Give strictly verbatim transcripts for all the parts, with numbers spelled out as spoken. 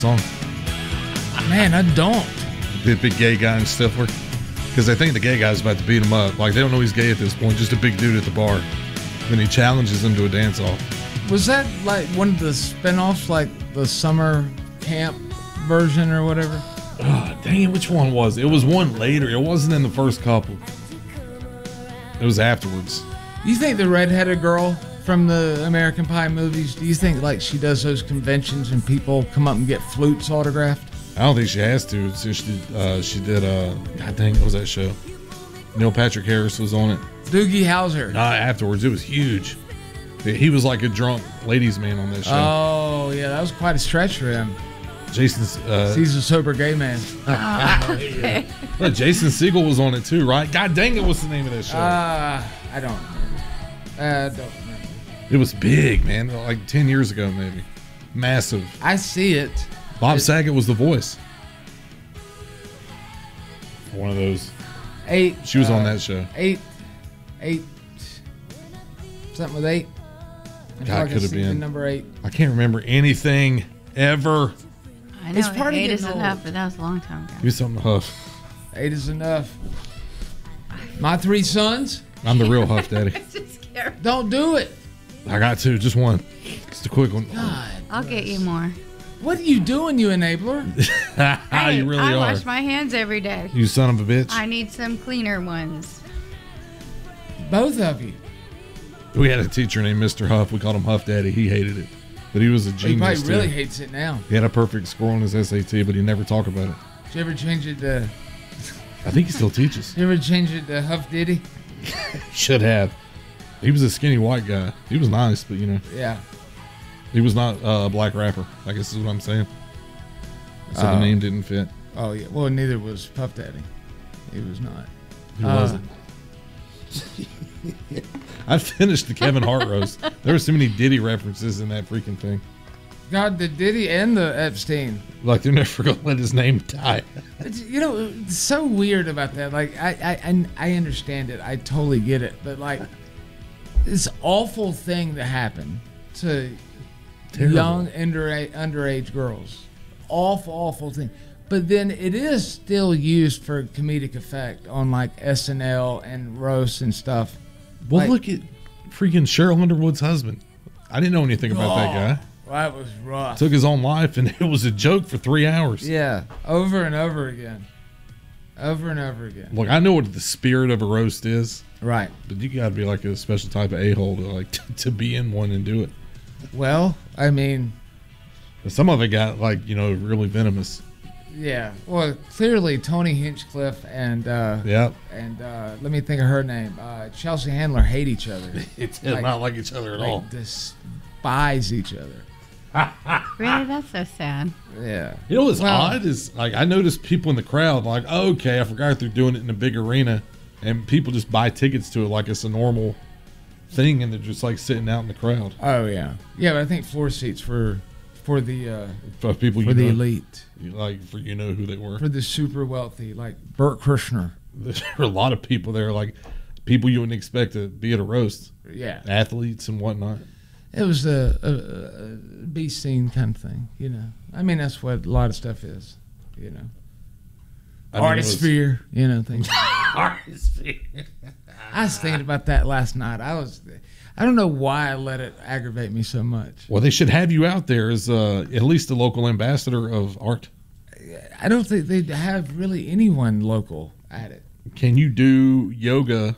song? Man, I don't. The big gay guy in Stifler. Because they think the gay guy's about to beat him up. Like, they don't know he's gay at this point. Just a big dude at the bar. And he challenges him to a dance-off. Was that like one of the spinoffs, like the summer camp version or whatever? Oh, dang it, which one was it? It was one later. It wasn't in the first couple. It was afterwards. You think the redheaded girl from the American Pie movies, do you think like she does those conventions and people come up and get flutes autographed? I don't think she has to. So she did, uh, she did uh, God dang, what was that show? Neil Patrick Harris was on it. Doogie Howser. Uh, afterwards, it was huge. He was like a drunk ladies' man on that show. Oh, yeah, that was quite a stretch for him. Jason's. Uh, He's a sober gay man. Oh, okay. Well, Jason Segel was on it too, right? God dang it, what's the name of that show? Uh, I don't remember. Uh, I don't remember. It was big, man. Like ten years ago, maybe. Massive. I see it. Bob it, Saget was the voice. One of those. Eight. She was uh, on that show. Eight. Eight. Something with eight. God, could have been. Number eight. I can't remember anything ever. I know, it's part eight of is getting enough, old. but that was a long time ago. Do something to huff. Eight is enough. My three sons. I'm the real huff daddy. Don't do it. I got two, just one. Just a quick one. God, I'll get you more. what are you doing, you enabler? Hey, you really I are. wash my hands every day. You son of a bitch. I need some cleaner ones. Both of you. We had a teacher named Mister Huff. We called him Huff Daddy. He hated it. But he was a He genius, probably really too. hates it now. He had a perfect score on his S A T, but he never talked about it. Did you ever change it to? I think he still teaches. You ever change it to Huff Diddy? Should have. He was a skinny white guy. He was nice, but, you know, Yeah. he was not uh, a black rapper. I guess is what I'm saying. So Oh. the name didn't fit. Oh yeah. Well, neither was Puff Daddy. He was not. He Uh, wasn't. I finished the Kevin Hart roast. There were so many Diddy references in that freaking thing. God, the Diddy and the Epstein. Like, they're never going to let his name die. It's, you know, it's so weird about that. Like, I, I, I, I understand it. I totally get it. But like, this awful thing that happened to Terrible. young underage, underage girls. Awful, awful thing. But then it is still used for comedic effect on like S N L and roasts and stuff. Well, Like- look at freaking Cheryl Underwood's husband. I didn't know anything about that guy. Well, that was rough. Took his own life, and it was a joke for three hours. Yeah, over and over again. Over and over again. Look, I know what the spirit of a roast is, Right. but you got to be like a special type of a-hole to like to be in one and do it. Well, I mean, But some of it got like you know really venomous. yeah. Well, clearly Tony Hinchcliffe and uh, Yeah, and uh, let me think of her name. Uh, Chelsea Handler hate each other. it's Like- not like each other at Like, all. despise each other. Really? That's so sad. Yeah. You know what's Well- odd is like I noticed people in the crowd like, oh, okay, I forgot they're doing it in a big arena, and people just buy tickets to it like it's a normal thing, and they're just like sitting out in the crowd. Oh yeah. Yeah, but I think floor seats for for the uh, For people for you the know, elite, you- like for you know who they were. for the super wealthy, like Burt Kreischer. There were a lot of people there, like people you wouldn't expect to be at a roast, Yeah. athletes and whatnot. It was a, a, a be seen kind of thing, you know. I mean, that's what a lot of stuff is, you know. I mean, it was- Artisphere, you know, things. Artisphere. I was thinking about that last night. I was, I don't know why I let it aggravate me so much. Well, they should have you out there as uh, at least a local ambassador of art. I don't think they have really anyone local at it. Can you do yoga?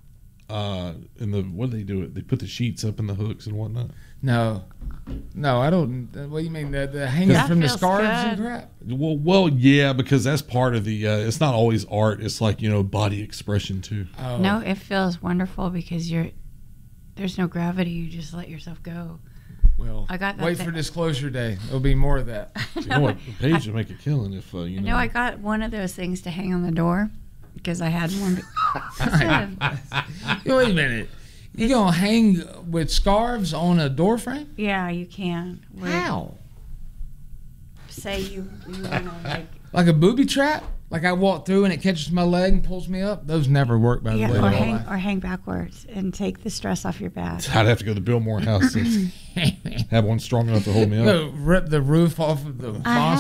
Uh, in the what do they do it? They put the sheets up in the hooks and whatnot. No, no, I don't. What do you mean the, the hanging That from the feels scarves and good. crap? Well, well, yeah, because that's part of the. Uh, it's not always art. It's like you know body expression too. Oh. No, it feels wonderful because you're there's no gravity. You just let yourself go. Well, I got that wait thing- for disclosure day. There'll be more of that. You know what? The page would make a killing if uh, you I know. know I got one of those things to hang on the door because I had one. Instead of- Wait a minute. You gonna hang with scarves on a door frame? yeah, you can. With- How? say you, you want to like. Like a booby trap? Like I walk through and it catches my leg and pulls me up? Those never work, by Yeah, the way. or They hang, all- or hang backwards and take the stress off your back. I'd have to go to the Bill Moore house to have one strong enough to hold me up. Rip the roof off of the I